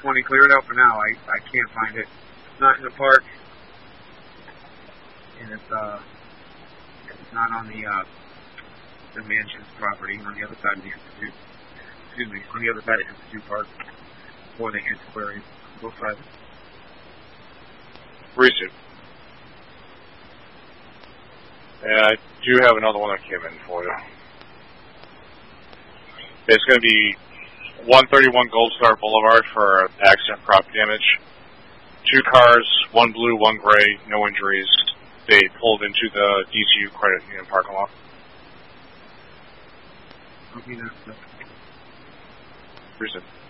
20 cleared out for now. I can't find it. It's not in the park, and it's not on the mansion's property on the other side of the Institute. Excuse me, on the other side of Institute Park, or the antiquarian, both sides. Recent. And I do have another one that came in for you. It's going to be 131 Gold Star Boulevard for accident property damage. 2 cars, 1 blue, 1 gray, no injuries. They pulled into the DCU credit union parking lot. Okay, that's Recent.